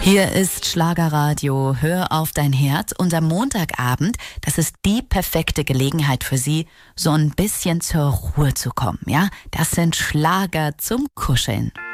Hier ist Schlagerradio, hör auf dein Herz. Und am Montagabend, das ist die perfekte Gelegenheit für Sie, so ein bisschen zur Ruhe zu kommen, ja? Das sind Schlager zum Kuscheln.